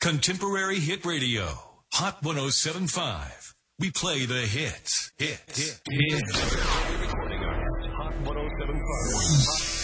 Contemporary Hit Radio. Hot 107.5. We play the hits. Hits. Recording our hits. Hot 107.5.